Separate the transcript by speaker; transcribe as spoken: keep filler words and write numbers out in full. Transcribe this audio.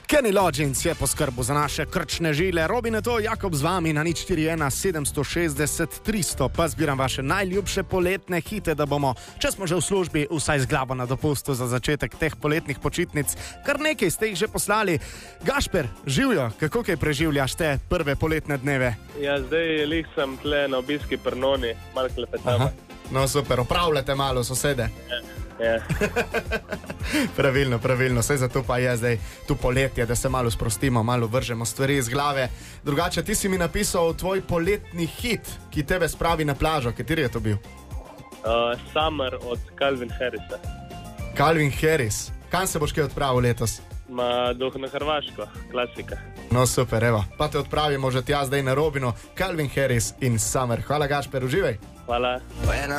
Speaker 1: Kenny Loggins je poskrbel za naše krčne žile. Robin je to, Jakob z vami na nič štiri ena sedem šestdeset tristo. Pa zbiram vaše najljubše poletne hite, da bomo, če smo že v službi, vsaj z glavo na dopustu za začetek teh poletnih počitnic. Kar nekaj ste jih že poslali. Gašper, živjo, kako kaj preživljaš te prve poletne dneve?
Speaker 2: Ja, zdaj lih sem tle na obiski pri noni, malo klepetamo.
Speaker 1: No super, opravljate malo sosede.
Speaker 2: Ja. Ja.
Speaker 1: Pravilno, pravilno, vse zato pa je zdaj tu poletje, da se malo sprostimo, malo vržemo stvari iz glave. Drugače, ti si mi napisal tvoj poletni hit, ki tebe spravi na plažo. Kateri je to bil?
Speaker 2: Uh, Summer od Calvin Harrisa.
Speaker 1: Calvin Harris. Kam se boš kaj odpravil letos?
Speaker 2: Ma duh na Hrvaško, klasika.
Speaker 1: No super, evo, pa te odpravimo že tja zdaj na Robino. Calvin Harris in Summer. Hvala Gašper, uživaj.
Speaker 2: Hvala.